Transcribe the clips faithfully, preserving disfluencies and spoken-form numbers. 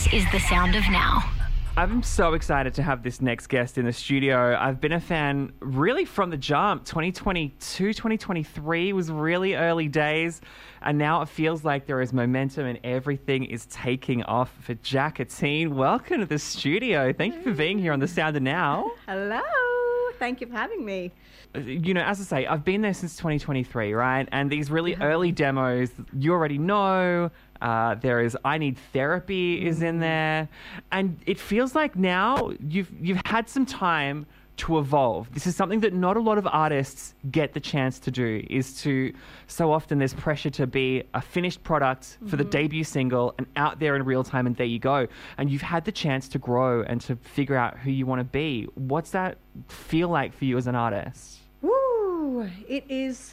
is the sound of now. I'm so excited to have this next guest in the studio. I've been a fan really from the jump. twenty twenty-two, twenty twenty-three was really early days, and now it feels like there is momentum and everything is taking off for Jacquatine. Welcome to the studio. Thank you for being here on The Sound of Now. Hello. Thank you for having me. You know, as I say, I've been there since twenty twenty-three, right? And these really yeah. early demos, you already know. Uh, there is I Need Therapy is in there. And it feels like now you've you've had some time to evolve. This is something that not a lot of artists get the chance to do, is to, so often there's pressure to be a finished product for mm-hmm. the debut single and out there in real time, and there you go. And you've had the chance to grow and to figure out who you want to be. What's that feel like for you as an artist? Woo! It is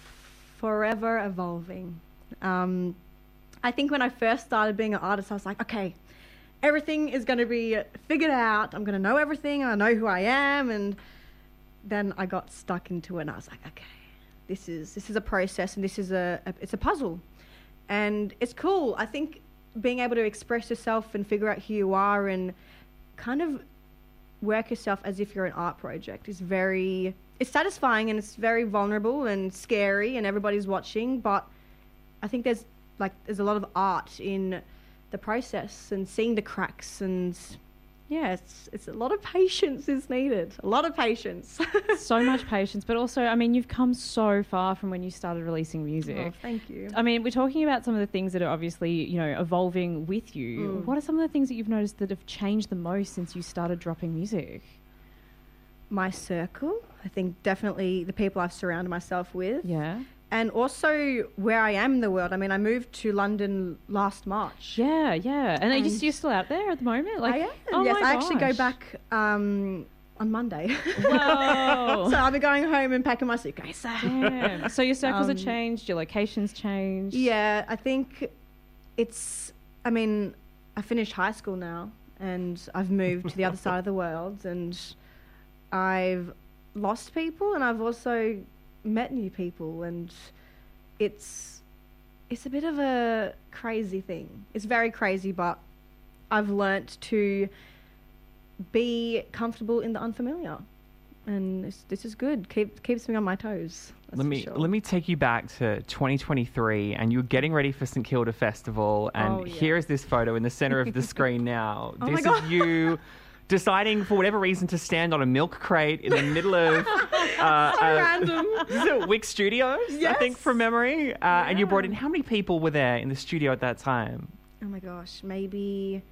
forever evolving. Um, I think when I first started being an artist, I was like, okay, everything is going to be figured out. I'm going to know everything. I know who I am. And then I got stuck into it, and I was like, okay, this is this is a process, and this is a, a it's a puzzle, and it's cool. I think being able to express yourself and figure out who you are and kind of work yourself as if you're an art project is very it's satisfying, and it's very vulnerable and scary, and everybody's watching. But I think there's like there's a lot of art in the process and seeing the cracks, and yeah, it's it's a lot of patience is needed. A lot of patience. So much patience, but also, I mean, you've come so far from when you started releasing music. Oh, thank you. I mean, we're talking about some of the things that are obviously, you know, evolving with you. Mm. What are some of the things that you've noticed that have changed the most since you started dropping music? My circle, I think definitely the people I've surrounded myself with. Yeah. And also where I am in the world. I mean, I moved to London last March. Yeah, yeah. And, and are you, you're still out there at the moment? Like, I am. Oh yes, my I actually gosh. go back um, on Monday. Whoa. So I'll be going home and packing my suitcase. Damn. So your circles um, have changed, your locations changed. Yeah, I think it's, I mean, I finished high school now, and I've moved to the other side of the world, and I've lost people, and I've also met new people, and it's it's a bit of a crazy thing. It's very crazy, but I've learnt to be comfortable in the unfamiliar, and this, this is good. Keep keeps me on my toes. Let me sure. let me take you back to twenty twenty-three, and you're getting ready for St Kilda Festival, and oh, yeah. here is this photo in the center of the screen now. Oh this my God. is you deciding for whatever reason to stand on a milk crate in the middle of uh, so uh, random. This is at Wick Studios, Yes. I think, from memory. Uh, Yeah. And you brought in, how many people were there in the studio at that time? Oh my gosh, maybe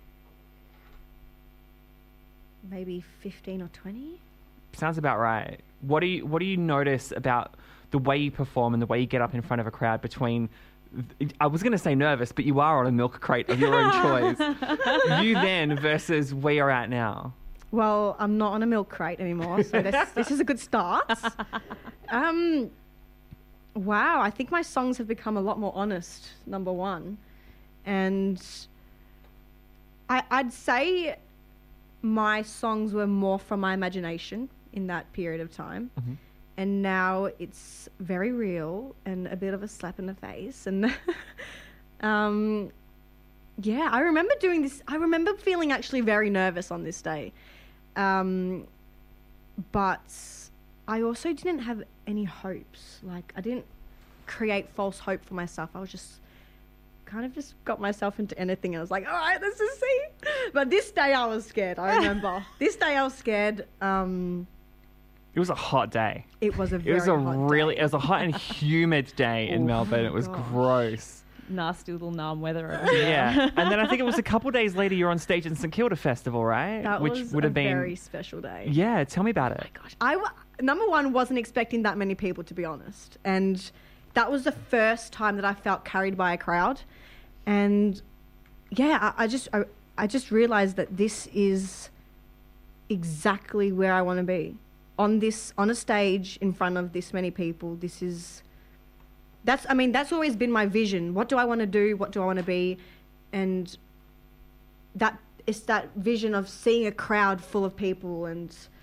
maybe fifteen or twenty. Sounds about right. What do you what do you notice about the way you perform and the way you get up in front of a crowd between, I was going to say nervous, but you are on a milk crate of your own choice. You then versus where you're at now. Well, I'm not on a milk crate anymore, so this, this is a good start. Um, wow, I think my songs have become a lot more honest, number one. And I, I'd say my songs were more from my imagination in that period of time. Mm-hmm. And now it's very real and a bit of a slap in the face. And um, yeah, I remember doing this. I remember feeling actually very nervous on this day. Um, but I also didn't have any hopes. Like, I didn't create false hope for myself. I was just kind of just got myself into anything. And I was like, all right, let's just see. But this day I was scared. I remember. This day I was scared. Um, It was a hot day. It was a very It was a hot really, day. it was a hot and humid day in Oh Melbourne. It was gosh. gross. Nasty little numb weather over here. Yeah. And then I think it was a couple of days later you're on stage in St Kilda Festival, right? That Which was would a have been very special day. Yeah, tell me about it. Oh my gosh. I w- number one, wasn't expecting that many people, to be honest. And that was the first time that I felt carried by a crowd. And yeah, I, I just I, I just realized that this is exactly where I want to be. On this, on a stage in front of this many people, this is, that's, I mean, that's always been my vision. What do I want to do? What do I want to be? And that, it's that vision of seeing a crowd full of people and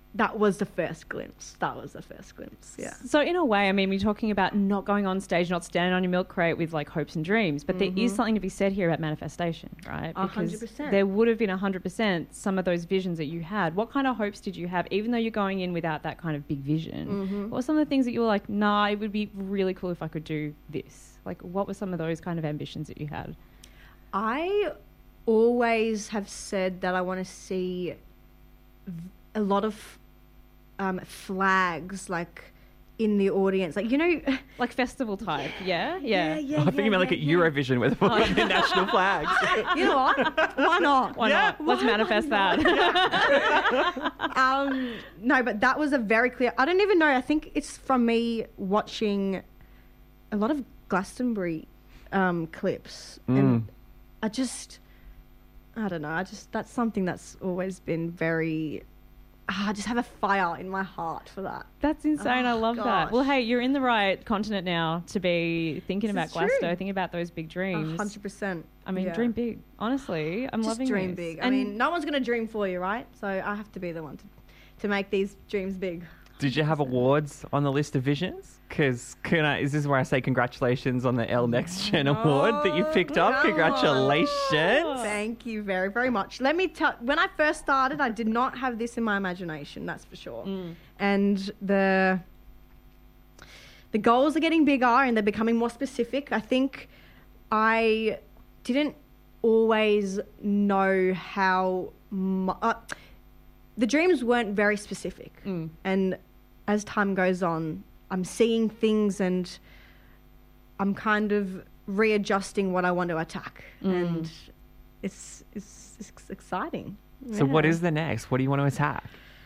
that was the first glimpse. That was the first glimpse. Yeah. So in a way, I mean, we're talking about not going on stage, not standing on your milk crate with like hopes and dreams, but Mm-hmm. there is something to be said here about manifestation, right? A hundred Because percent. there would have been a hundred percent some of those visions that you had. What kind of hopes did you have, even though you're going in without that kind of big vision? Mm-hmm. What were some of the things that you were like, nah, it would be really cool if I could do this? Like, what were some of those kind of ambitions that you had? I always have said that I want to see v- a lot of um, flags, like in the audience, like you know, Like festival type, yeah? Yeah. yeah. I think you meant like at Eurovision where they've got the national flags. You know what? Why not? Why Yeah. not? Let's Why manifest not? that. um, no, but that was a very clear. I don't even know. I think it's from me watching a lot of Glastonbury um, clips, and I just, I don't know. I just that's something that's always been very. ah, I just have a fire in my heart for that. That's insane. I Oh, love that. Well, gosh. hey, you're in the right continent now to be thinking This about is true. Glasto, thinking about those big A dreams. hundred percent. I mean, Yeah. dream big. Honestly, I'm Just loving dream this. big. I And mean, no one's gonna dream for you, right? So I have to be the one to, to make these dreams big. Did you have awards on the list of visions? Because can I, is this where I say congratulations on the L Next Gen award that you picked up? come Congratulations. Thank you very, very much. Let me tell. When I first started, I did not have this in my imagination. That's for sure. Mm. And the the goals are getting bigger and they're becoming more specific. I think I didn't always know how. Mu- uh, the dreams weren't very specific, Mm. and as time goes on, I'm seeing things and I'm kind of readjusting what I want to attack, Mm. and it's, it's it's exciting. So what Yeah. is the next? What do you want to attack?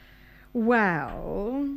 Well,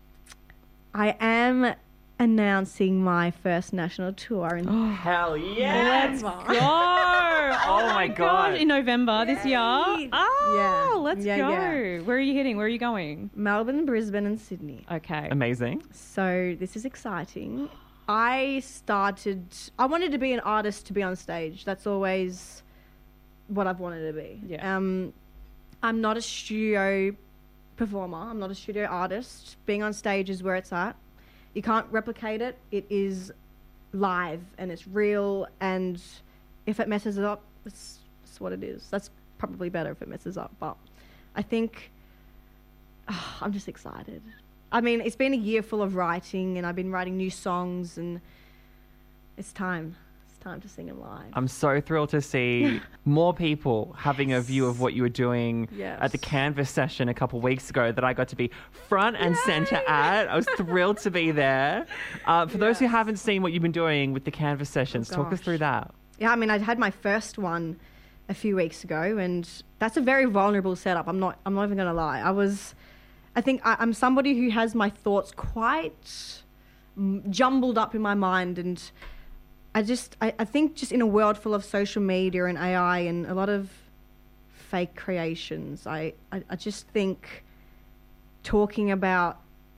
I am announcing my first national tour in Hell yeah! Let's go. November. Oh, my God. In November this year. Yay. Oh, Yeah. let's Yeah, go. yeah. Where are you heading? Where are you going? Melbourne, Brisbane, and Sydney. Okay. Amazing. So this is exciting. I started. I wanted to be an artist to be on stage. That's always what I've wanted to be. Yeah. Um, I'm not a studio performer. I'm not a studio artist. Being on stage is where it's at. You can't replicate it. It is live and it's real. And if it messes up, it's, it's what it is. That's probably better if it messes up. But I think ah, I'm just excited. I mean, it's been a year full of writing, and I've been writing new songs, and it's time. It's time to sing them live. I'm so thrilled to see more people having a view of what you were doing at the Yes. Canvas session a couple weeks ago that I got to be front and center at. I was thrilled to be there. Uh, for those who Yes. haven't seen what you've been doing with the Canvas sessions, talk us gosh. through that. Yeah, I mean, I had my first one a few weeks ago, and that's a very vulnerable setup. I'm not. I'm not even gonna lie. I was. I think I, I'm somebody who has my thoughts quite mm, jumbled up in my mind, and I just. I, I think just in a world full of social media and A I and a lot of fake creations, I. I, I just think talking about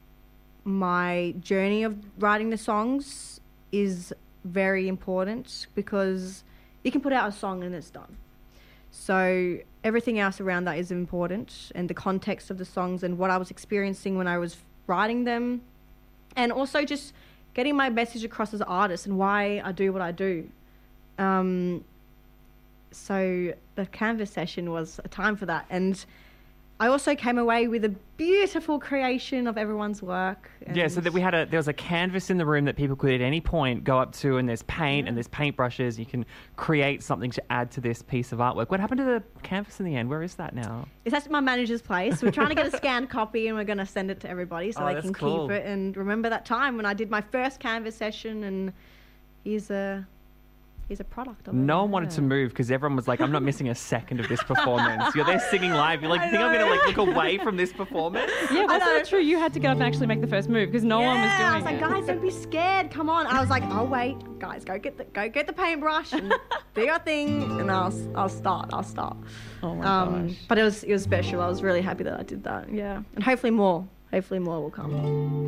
my journey of writing the songs is very important, because you can put out a song and it's done. So everything else around that is important, and the context of the songs and what I was experiencing when I was writing them, and also just getting my message across as an artist and why I do what I do. Um, so the Canvas session was a time for that, and I also came away with a beautiful creation of everyone's work. Yeah, so and- that we had a there was a canvas in the room that people could at any point go up to, and there's paint Yeah. and there's paintbrushes. You can create something to add to this piece of artwork. What happened to the canvas in the end? Where is that now? It's at my manager's place. We're trying to get a scanned copy, and we're going to send it to everybody so Oh, they that's can cool. keep it and remember that time when I did my first Canvas session, and he's a he's a product of it. No one wanted to move because everyone was like, "I'm not missing a second of this performance." You're there singing live. You're like, "You think I'm gonna like look away from this performance?" Yeah, was know. that true? You had to get up and actually make the first move because no one was doing Yeah, I was like, it. guys, don't be scared. Come on. I was like, I'll wait. Guys, go get the go get the paintbrush and do your thing, and I'll I'll start. I'll start. Oh my Um, gosh. but it was it was special. I was really happy that I did that. Yeah, and hopefully more. Hopefully more will come.